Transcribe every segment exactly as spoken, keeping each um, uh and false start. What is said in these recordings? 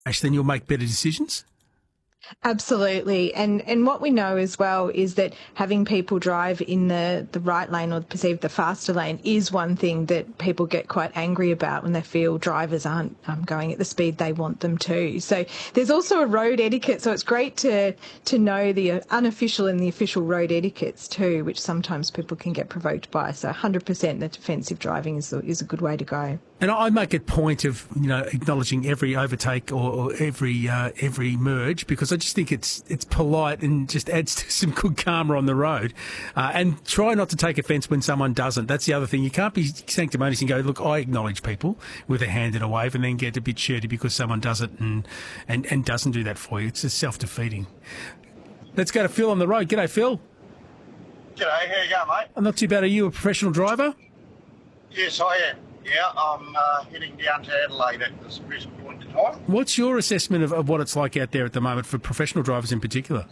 then you'll make better decisions? Absolutely. And and what we know as well is that having people drive in the, the right lane or perceived the faster lane is one thing that people get quite angry about when they feel drivers aren't um, going at the speed they want them to. So there's also a road etiquette. So it's great to, to know the unofficial and the official road etiquettes too, which sometimes people can get provoked by. So one hundred percent that defensive driving is, is a good way to go. And I make a point of, you know, acknowledging every overtake or, or every uh, every merge, because I just think it's it's polite and just adds to some good karma on the road. Uh, and try not to take offence when someone doesn't. That's the other thing. You can't be sanctimonious and go, look, I acknowledge people with a hand and a wave, and then get a bit shirty because someone does it and, and, and doesn't do that for you. It's just self-defeating. Let's go to Phil on the road. G'day, Phil. G'day, how you going, mate? I'm not too bad. Are you a professional driver? Yes, I am. Yeah, I'm uh, heading down to Adelaide at this present point in time. What's your assessment of, of what it's like out there at the moment for professional drivers in particular?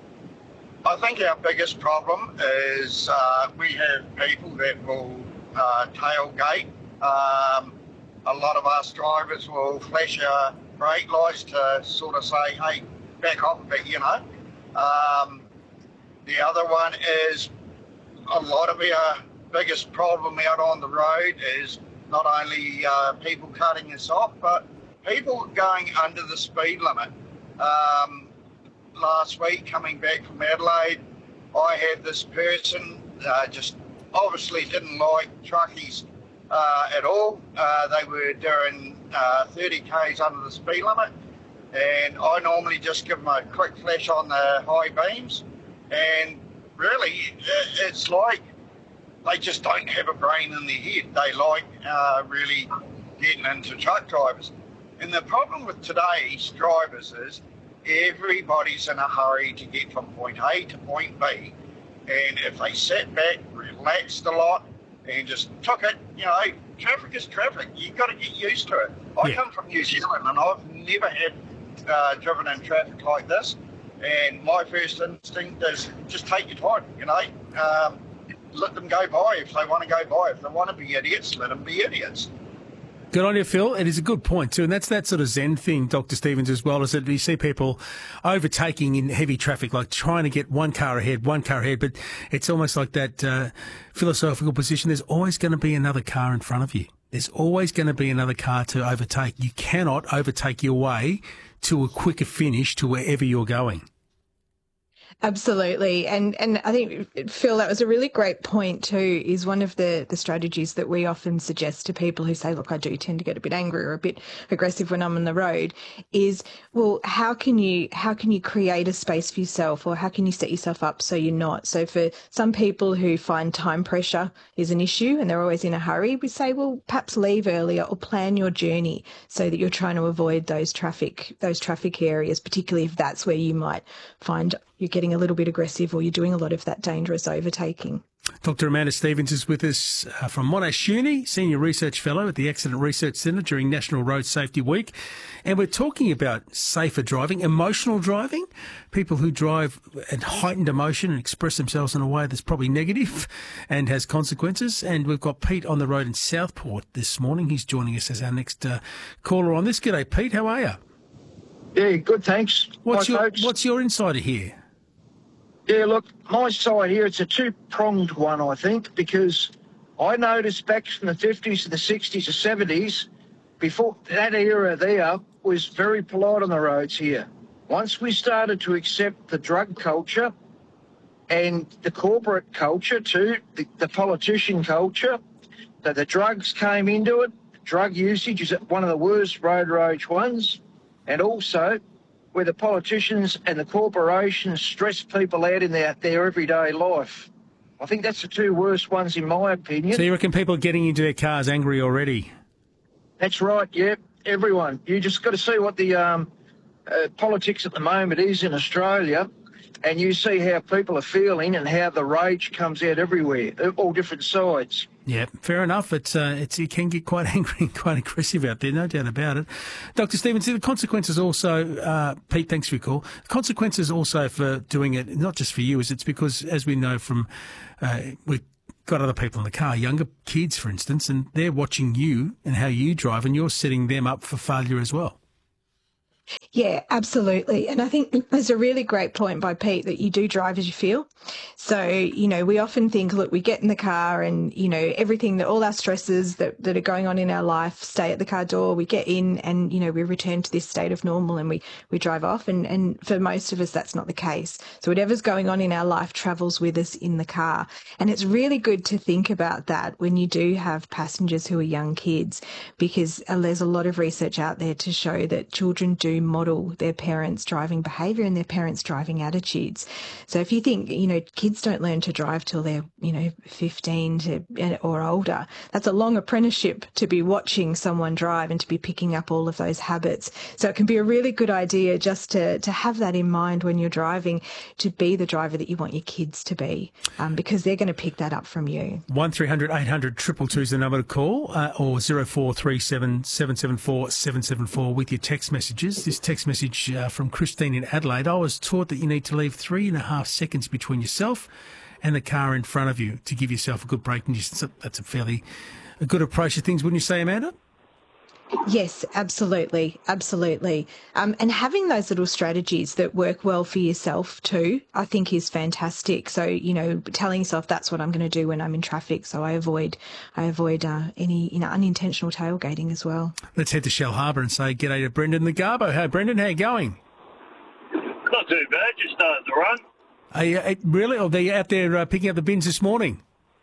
I think our biggest problem is uh, we have people that will uh, tailgate. Um, a lot of us drivers will flash our brake lights to sort of say, hey, back off a bit, you know. Um, the other one is a lot of our biggest problem out on the road is not only uh, people cutting us off, but people going under the speed limit. Um, last week, coming back from Adelaide, I had this person uh, just obviously didn't like truckies uh, at all. Uh, they were doing uh, thirty kays under the speed limit, and I normally just give them a quick flash on the high beams, and really it's like they just don't have a brain in their head. They like uh, really getting into truck drivers. And the problem with today's drivers is everybody's in a hurry to get from point A to point B. And if they sat back, relaxed a lot, and just took it, you know, traffic is traffic. You've got to get used to it. I Yeah. come from New Zealand, and I've never had uh, driven in traffic like this. And my first instinct is just take your time, you know. Um, let them go by if they want to go by. If they want to be idiots, let them be idiots. Good on you, Phil. It is a good point too, and that's that sort of Zen thing, Doctor Stevens, as well, is that you see people overtaking in heavy traffic, like trying to get one car ahead, one car ahead, but it's almost like that uh, philosophical position. There's always going to be another car in front of you. There's always going to be another car to overtake. You cannot overtake your way to a quicker finish to wherever you're going. Absolutely. And and I think, Phil, that was a really great point too, is one of the, the strategies that we often suggest to people who say, look, I do tend to get a bit angry or a bit aggressive when I'm on the road, is, well, how can you how can you create a space for yourself, or how can you set yourself up so you're not? So for some people who find time pressure is an issue and they're always in a hurry, we say, well, perhaps leave earlier or plan your journey so that you're trying to avoid those traffic those traffic areas, particularly if that's where you might find you're getting a little bit aggressive or you're doing a lot of that dangerous overtaking. Doctor Amanda Stevens is with us uh, from Monash Uni, Senior Research Fellow at the Accident Research Centre during National Road Safety Week. And we're talking about safer driving, emotional driving, people who drive at heightened emotion and express themselves in a way that's probably negative and has consequences. And we've got Pete on the road in Southport this morning. He's joining us as our next uh, caller on this. G'day, Pete. How are you? Yeah, good, thanks. What's Hi, your folks. What's your insider here? Yeah, look, my side here, it's a two-pronged one, I think, because I noticed back in the fifties to the sixties or seventies, before that era there was very polite on the roads here. Once we started to accept the drug culture and the corporate culture too, the, the politician culture, that the drugs came into it, drug usage is one of the worst road rage ones, and also where the politicians and the corporations stress people out in their, their everyday life. I think that's the two worst ones in my opinion. So you reckon people are getting into their cars angry already? That's right, yeah, everyone. You just got to see what the um, uh, politics at the moment is in Australia, and you see how people are feeling and how the rage comes out everywhere, all different sides. Yeah, fair enough. It's uh, it's it can get quite angry and quite aggressive out there, no doubt about it. Doctor Stevens, the consequences also, uh, Pete, thanks for your call. The consequences also for doing it, not just for you, is it's because, as we know from, uh, we've got other people in the car, younger kids, for instance, and they're watching you and how you drive, and you're setting them up for failure as well. Yeah, absolutely. And I think there's a really great point by Pete that you do drive as you feel. So, you know, we often think, look, we get in the car and, you know, everything that all our stresses that, that are going on in our life stay at the car door. We get in and, you know, we return to this state of normal and we, we drive off. And, and for most of us, that's not the case. So whatever's going on in our life travels with us in the car. And it's really good to think about that when you do have passengers who are young kids, because uh, there's a lot of research out there to show that children do model their parents' driving behaviour and their parents' driving attitudes. So if you think, you know, kids don't learn to drive till they're, you know, fifteen to, or older, that's a long apprenticeship to be watching someone drive and to be picking up all of those habits. So it can be a really good idea just to, to have that in mind when you're driving, to be the driver that you want your kids to be, um, because they're going to pick that up from you. one three hundred eight hundred two two two is the number to call, uh, or zero four three seven seven seven four seven seven four with your text messages. This text message uh, from Christine in Adelaide: I was taught that you need to leave three and a half seconds between yourself and the car in front of you to give yourself a good braking distance. That's a fairly a good approach to things, wouldn't you say, Amanda? Yes, absolutely, absolutely. Um, and having those little strategies that work well for yourself too, I think is fantastic. So, you know, telling yourself that's what I'm going to do when I'm in traffic. So I avoid, I avoid uh, any, you know, unintentional tailgating as well. Let's head to Shell Harbour and say g'day to Brendan the Garbo. Hey, Brendan, how you going? Not too bad, just started the run. Are you, uh, really? Or are they out there uh, picking up the bins this morning?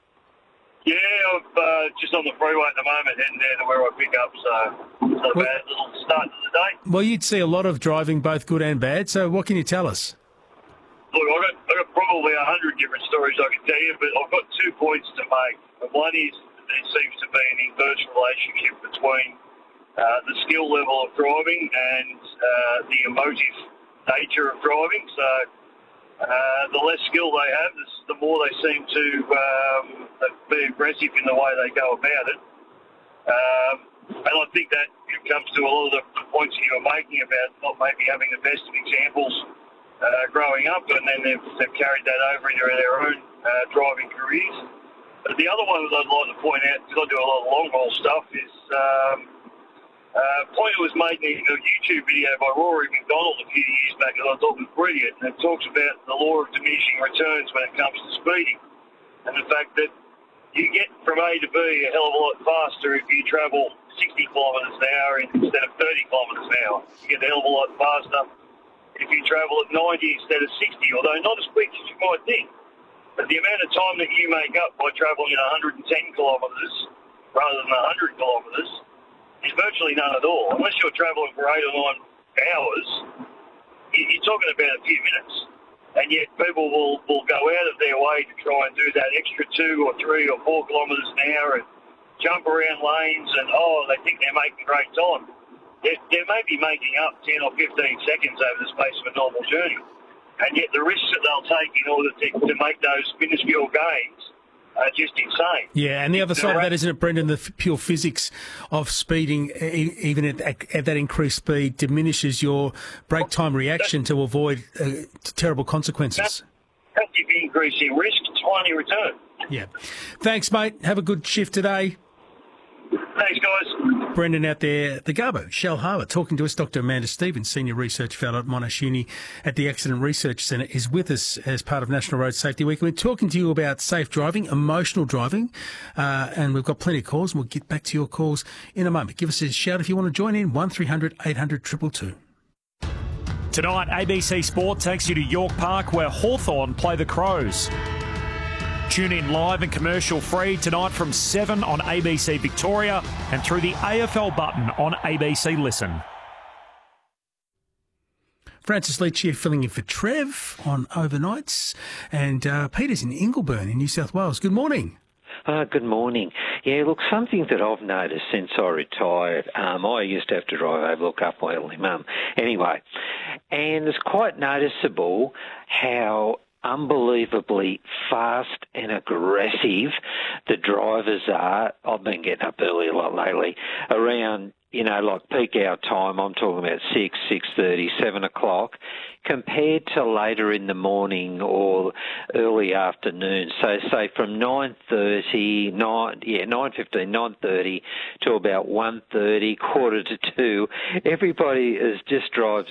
Yeah, I'm uh, just on the freeway at the moment, heading down to where I pick up, so it's not a Well- bad little start to the day. Well, you'd see a lot of driving, both good and bad. So what can you tell us? Look, I've got, I've got probably a hundred different stories I can tell you, but I've got two points to make. One is there seems to be an inverse relationship between uh, the skill level of driving and uh, the emotive nature of driving. So uh, the less skill they have, the more they seem to um, be aggressive in the way they go about it. Um, and I think that comes to a lot of the points that you were making about not maybe having the best of examples uh, growing up, and then they've, they've carried that over into their own uh, driving careers. But the other one that I'd like to point out, because I do a lot of long haul stuff, is um, uh, a point that was made in a YouTube video by Rory McDonald a few years back that I thought was brilliant, and it talks about the law of diminishing returns when it comes to speeding, and the fact that you get from A to B a hell of a lot faster if you travel sixty kilometres an hour instead of thirty kilometres an hour. You get a hell of a lot faster if you travel at ninety instead of sixty, although not as quick as you might think. But the amount of time that you make up by travelling at one hundred ten kilometres rather than one hundred kilometres is virtually none at all. Unless you're travelling for eight or nine hours, you're talking about a few minutes. And yet people will, will go out of their way to try and do that extra two or three or four kilometres an hour and jump around lanes and, oh, they think they're making great time. They're, they may be making up ten or fifteen seconds over the space of a normal journey. And yet the risks that they'll take in order to, to make those minuscule gains are just insane. Yeah, and the other side of that, isn't it, Brendan, the f- pure physics of speeding, e- even at, at that increased speed, diminishes your brake time reaction to avoid uh, terrible consequences. Massive increase in risk, tiny return. Yeah. Thanks, mate. Have a good shift today. Thanks, guys. Brendan out there, the Garbo, Shell Harbour, talking to us. Doctor Amanda Stevens, Senior Research Fellow at Monash Uni at the Accident Research Centre, is with us as part of National Road Safety Week. We're talking to you about safe driving, emotional driving, uh, and we've got plenty of calls, and we'll get back to your calls in a moment. Give us a shout if you want to join in, one three hundred eight hundred two two two. Tonight, A B C Sport takes you to York Park where Hawthorn play the Crows. Tune in live and commercial free tonight from seven on A B C Victoria and through the A F L button on A B C Listen. Francis Leach here filling in for Trev on overnights, and uh, Peter's in Ingleburn in New South Wales. Good morning. Uh, good morning. Yeah, look, something that I've noticed since I retired, um, I used to have to drive over, look up my elderly mum. Anyway, and it's quite noticeable how unbelievably fast and aggressive the drivers are. I've been getting up early a lot lately, around, you know, like peak hour time, I'm talking about six, six thirty, seven o'clock, compared to later in the morning or early afternoon. So say from nine thirty, nine, yeah, nine fifteen, nine thirty to about one thirty, quarter to two, everybody is just drives